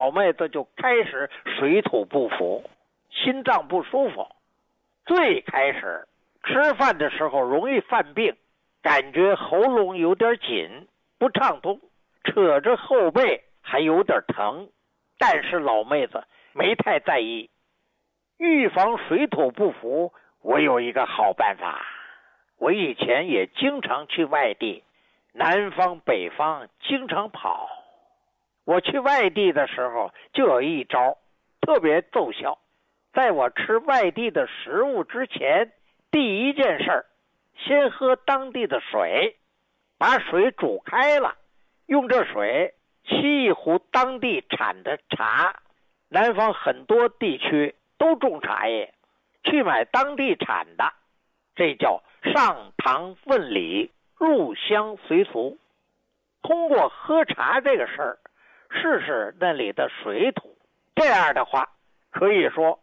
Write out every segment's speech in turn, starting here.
老妹子就开始水土不服，心脏不舒服。最开始吃饭的时候容易犯病，感觉喉咙有点紧，不畅通，扯着后背还有点疼，但是老妹子没太在意。预防水土不服，我有一个好办法。我以前也经常去外地，南方北方经常跑。我去外地的时候就有一招特别奏效。在我吃外地的食物之前，第一件事先喝当地的水，把水煮开了，用这水沏一壶当地产的茶。南方很多地区都种茶叶，去买当地产的，这叫上堂问礼，入乡随俗。通过喝茶这个事儿，试试那里的水土，这样的话可以说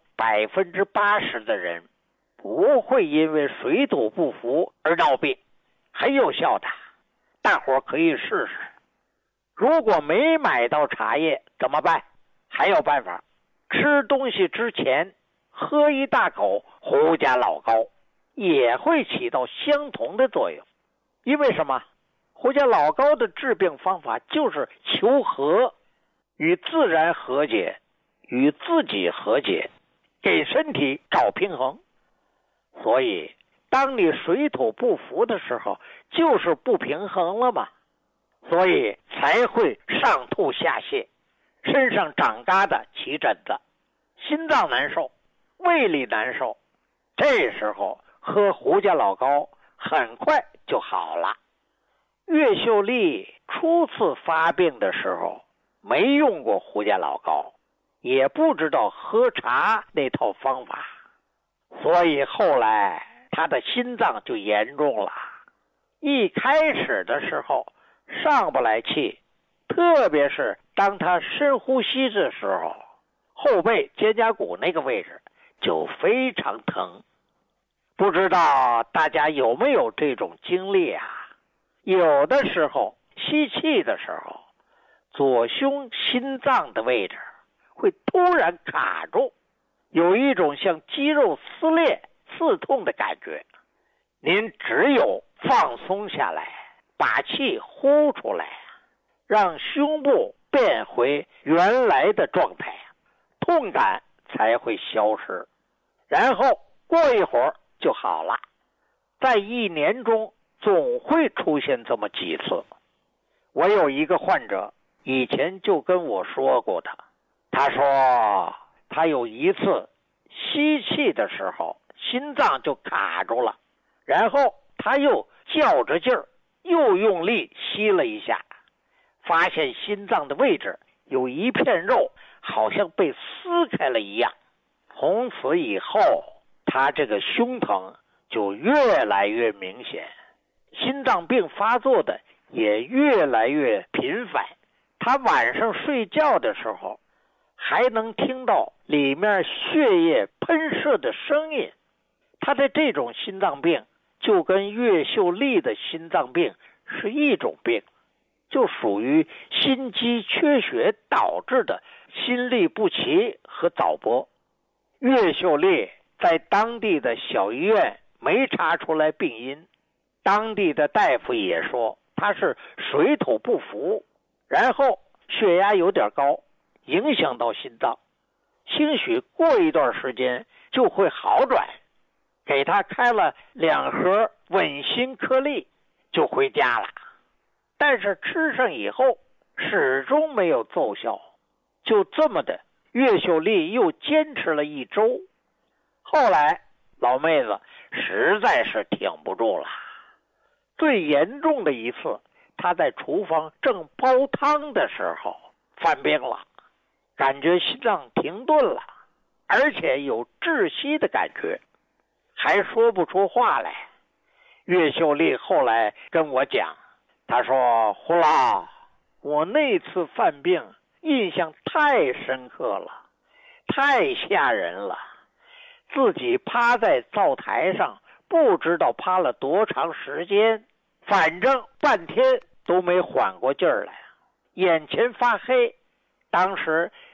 80%的人不会因为水土不服而闹病，很有效的，大伙儿可以试试。如果没买到茶叶怎么办？还有办法，吃东西之前喝一大口胡家老膏，也会起到相同的作用。因为什么？胡家老膏的治病方法就是求和，与自然和解，与自己和解，给身体找平衡。所以当你水土不服的时候，就是不平衡了嘛，所以才会上吐下泻，身上长疙瘩起疹子，心脏难受，胃里难受。这时候喝胡家老膏很快就好了。岳秀丽初次发病的时候没用过胡家老膏，也不知道喝茶那套方法，所以后来他的心脏就严重了。一开始的时候上不来气，特别是当他深呼吸的时候，后背肩胛骨那个位置就非常疼。不知道大家有没有这种经历啊？有的时候吸气的时候，左胸心脏的位置会突然卡住，有一种像肌肉撕裂刺痛的感觉。您只有放松下来，把气呼出来，让胸部变回原来的状态，痛感才会消失，然后过一会儿就好了。在1年中总会出现这么几次。我有一个患者以前就跟我说过的，他说他有一次吸气的时候心脏就卡住了，然后他又较着劲儿又用力吸了一下，发现心脏的位置有一片肉好像被撕开了一样。从此以后他这个胸疼就越来越明显，心脏病发作的也越来越频繁。他晚上睡觉的时候还能听到里面血液喷射的声音。他的这种心脏病就跟岳秀丽的心脏病是一种病，就属于心肌缺血导致的心律不齐和早搏。岳秀丽在当地的小医院没查出来病因，当地的大夫也说他是水土不服，然后血压有点高，影响到心脏，兴许过一段时间就会好转。给他开了2盒稳心颗粒就回家了，但是吃上以后始终没有奏效。就这么的，岳秀丽又坚持了1周。后来老妹子实在是挺不住了，最严重的一次，她在厨房正煲汤的时候犯病了，感觉心脏停顿了，而且有窒息的感觉，还说不出话来。岳秀丽后来跟我讲，她说胡老，我那次犯病印象太深刻了，太吓人了，自己趴在灶台上不知道趴了多长时间，反正半天都没缓过劲儿来，眼前发黑。当时